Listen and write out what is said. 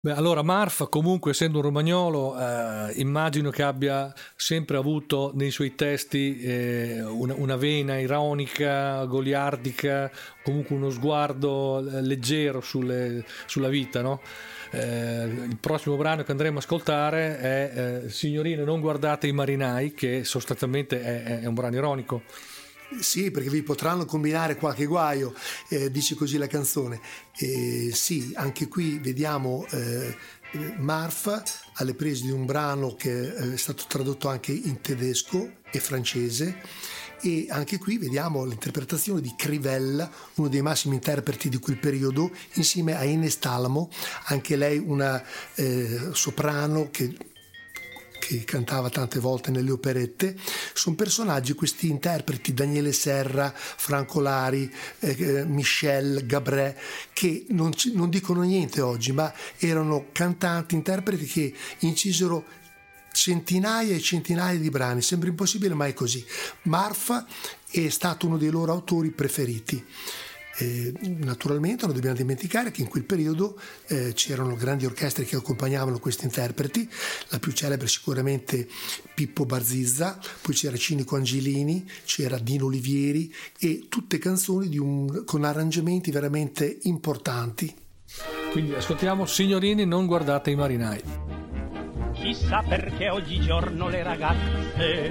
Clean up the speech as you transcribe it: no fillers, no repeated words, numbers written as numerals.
Beh, allora Marfa comunque essendo un romagnolo immagino che abbia sempre avuto nei suoi testi una vena ironica, goliardica, comunque uno sguardo leggero sulla vita, no? Il prossimo brano che andremo a ascoltare è Signorine non guardate i marinai, che sostanzialmente è un brano ironico. Sì, perché vi potranno combinare qualche guaio, dice così la canzone. Sì, anche qui vediamo Marfa alle prese di un brano che è stato tradotto anche in tedesco e francese, e anche qui vediamo l'interpretazione di Crivella, uno dei massimi interpreti di quel periodo, insieme a Ines Talamo, anche lei una soprano che cantava tante volte nelle operette. Sono personaggi, questi interpreti, Daniele Serra, Franco Lari, Michel Gabré, che non dicono niente oggi, ma erano cantanti, interpreti che incisero centinaia e centinaia di brani. Sembra impossibile, ma è così. Marfa è stato uno dei loro autori preferiti. Naturalmente non dobbiamo dimenticare che in quel periodo c'erano grandi orchestre che accompagnavano questi interpreti, la più celebre sicuramente Pippo Barzizza, poi c'era Cinico Angelini, c'era Dino Olivieri, e tutte canzoni con arrangiamenti veramente importanti. Quindi ascoltiamo Signorini non guardate i marinai. Chissà perché oggigiorno le ragazze